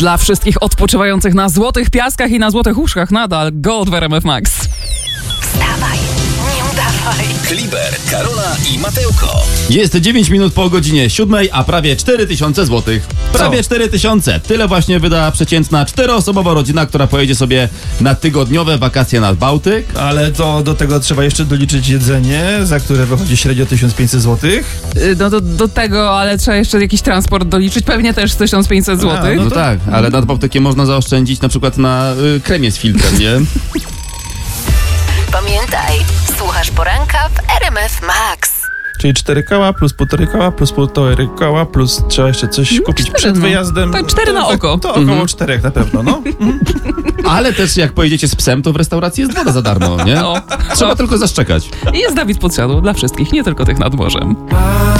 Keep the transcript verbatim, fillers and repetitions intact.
Dla wszystkich odpoczywających na złotych piaskach i na złotych łóżkach nadal Gold w R M F Max. Wstawaj, nie udawaj. Kliber, Karola i Mateuko. Jest dziewięć minut po godzinie siódmej, a prawie cztery tysiące złotych. Prawie cztery tysiące. Tyle właśnie wyda przeciętna czteroosobowa rodzina, która pojedzie sobie na tygodniowe wakacje nad Bałtyk. Ale to do tego trzeba jeszcze doliczyć jedzenie, za które wychodzi średnio tysiąc pięćset złotych. Y, No do, do tego, ale trzeba jeszcze jakiś transport doliczyć, pewnie też tysiąc pięćset złotych. No to- tak, ale nad Bałtykiem można zaoszczędzić na przykład na y, kremie z filtrem, nie? Pamiętaj, słuchasz poranka w R M F Max. Czyli cztery koła plus półtorej koła plus półtorej koła plus trzeba jeszcze coś kupić cztery, przed no. wyjazdem. Tak, cztery na To- oko. To około czterech na pewno, no. Ale też jak pojedziecie z psem, to w restauracji jest woda za darmo, nie? No. Trzeba tylko zaszczekać. I jest Dawid Podsiadło dla wszystkich, nie tylko tych nad morzem.